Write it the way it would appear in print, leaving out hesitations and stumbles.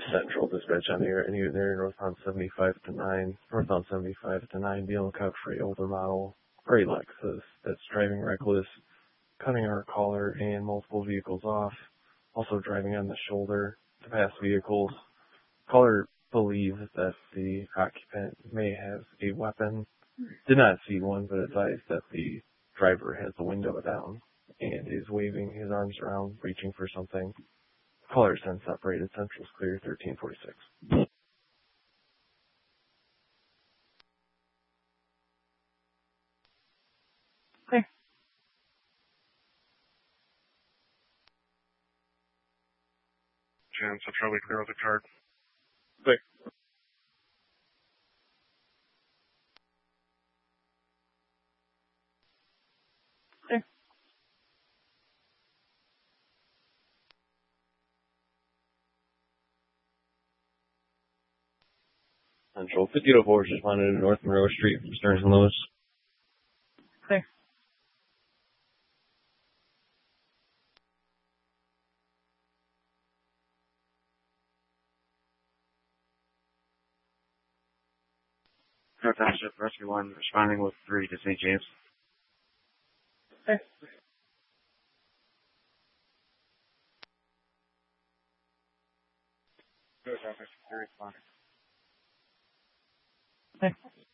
Central dispatch on air, and you're there northbound 75 to 9, northbound 75 to 9, be on the lookout for a older model, gray Lexus that's driving reckless, cutting our caller and multiple vehicles off, also driving on the shoulder to pass vehicles. Caller believes that the occupant may have a weapon. Did not see one, but advised that the driver has the window down and is waving his arms around, reaching for something. Caller since separated. Central's clear, 1346. Clear. Jan Central, we clear with the card. Clear. Clear. Central 5004 responded to North Monroe Street from Stearns and Lewis. Clear. North Township Rescue 1 responding with 3 to St. James. Clear. North Township responding. Clear.